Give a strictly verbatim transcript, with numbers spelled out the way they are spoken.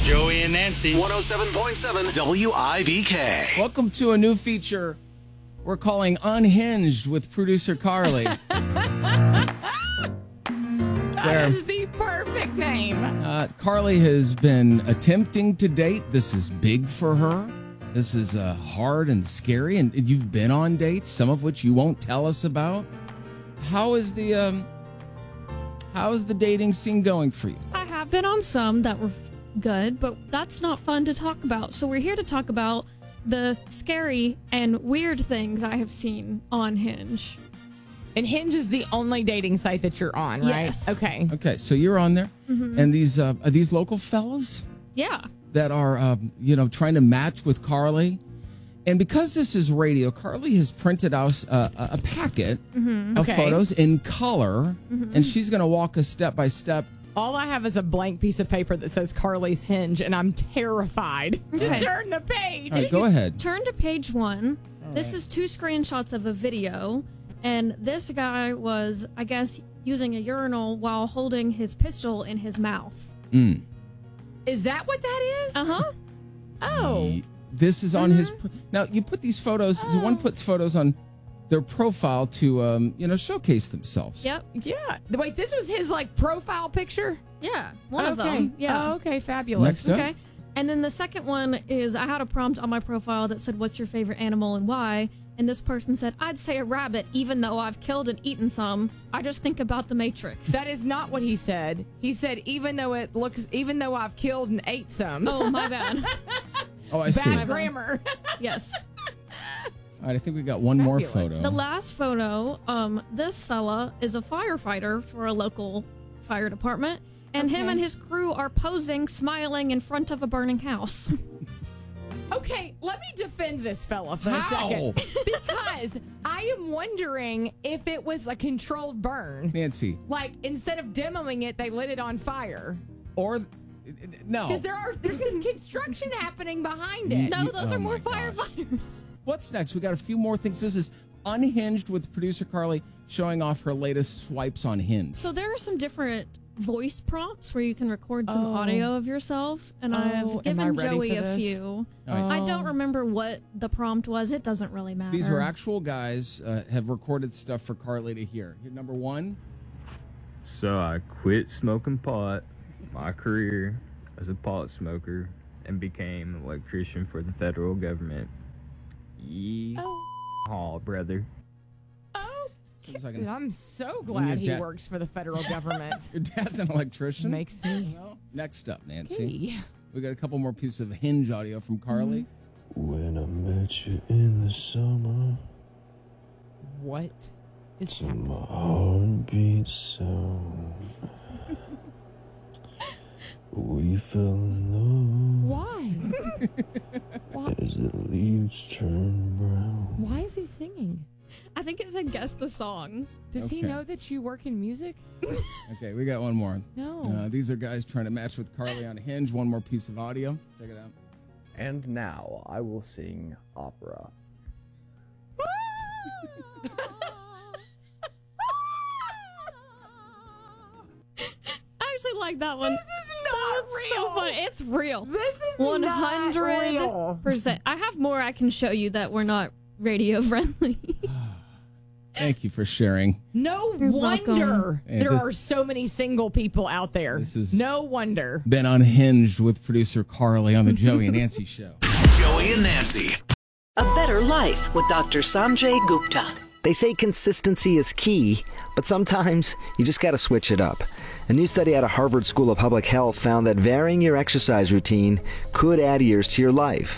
Joey and Nancy. one oh seven point seven W I V K. Welcome to a new feature we're calling Unhinged with producer Carly. That is the perfect name. Uh, Carly has been attempting to date. This is big for her. This is uh, hard and scary, and you've been on dates, some of which you won't tell us about. How is the um, how is the dating scene going for you? I have been on some that were good, but that's not fun to talk about. So we're here to talk about the scary and weird things I have seen on Hinge. And Hinge is the only dating site that you're on, right? Yes. Okay. Okay, so you're on there, Mm-hmm. and these uh, are these local fellas Yeah. that are um, you know trying to match with Carly. And because this is radio, Carly has printed out uh, a packet Mm-hmm. of Okay. photos in color, and she's going to walk us step by step. All I have is a blank piece of paper that says Carly's Hinge, and I'm terrified to Okay. turn the page. All right, go ahead. Turn to page one. This is two screenshots of a video, and this guy was, I guess, using a urinal while holding his pistol in his mouth. Mm. Is that what that is? Uh huh. Oh. This is on his. Now you put these photos. so One puts photos on their profile to um, you know showcase themselves. Yep. Yeah. Wait, this was his, like, profile picture? Yeah. One of Okay. them. Yeah. Oh, okay, fabulous. Next up. Okay. And then the second one is I had a prompt on my profile that said, "What's your favorite animal and why?" And this person said, "I'd say a rabbit, even though I've killed and eaten some. I just think about the Matrix." That is not what he said. He said, even though it looks, even though I've killed and ate some. Oh, my bad. Oh, I see. Bad All grammar. Yes. right, I think we got one more Fabulous. photo. The last photo, um, this fella is a firefighter for a local fire department, and him Okay. and his crew are posing, smiling in front of a burning house. Okay, let me defend this fella for How? a second. Because I am wondering if it was a controlled burn. Nancy, Like, instead of demoing it, they lit it on fire. or no. Because there are there's some construction happening behind You- it. No, you- those oh are more my gosh. firefighters. What's next? We got a few more things. This is Unhinged with producer Carly showing off her latest swipes on Hinge. So there are some different voice prompts where you can record some Oh. audio of yourself, and Oh, am I've I given ready Joey for a this? few. All right. I don't remember what the prompt was. It doesn't really matter. These were actual guys uh, have recorded stuff for Carly to hear. Here, number one. So I quit smoking pot, my career as a pot smoker, and became an electrician for the federal government. Yee haw, brother. Seems like an- I'm so your glad he dad- works for the federal government. your dad's an electrician. Makes me. No? Next up, Nancy. Hey. We got a couple more pieces of Hinge audio from Carly. When I met you in the summer, What is to happening? my heartbeat sound, we fell in Why? Why? love as the leaves turn brown. Why is he singing? I think it said guess the song. Does he Okay. know that you work in music? Okay, we got one more. No. Uh, these are guys trying to match with Carly on Hinge. One more piece of audio. Check it out. And now I will sing opera. I actually like that one. This is not That's real. so funny. It's real. This is One not hundred real. percent. I have more I can show you that were not radio friendly. Thank you for sharing. No You're wonder welcome. Hey, there this- are so many single people out there. This is- no wonder. Been Unhinged with producer Carly on the Joey and Nancy show. Joey and Nancy. A better life with Doctor Sanjay Gupta. They say consistency is key, but sometimes you just got to switch it up. A new study out of Harvard School of Public Health found that varying your exercise routine could add years to your life.